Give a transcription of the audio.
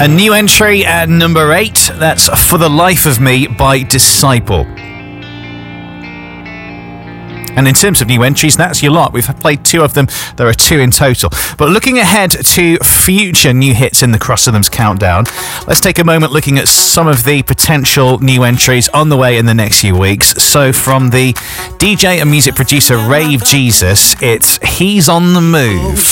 A new entry at number 8, that's For the Life of Me by Disciple. And in terms of new entries, that's your lot. We've played 2 of them. There are 2 in total. But looking ahead to future new hits in the Cross Rhythms Countdown, let's take a moment looking at some of the potential new entries on the way in the next few weeks. So from the DJ and music producer Rave Jesus, it's He's on the Move.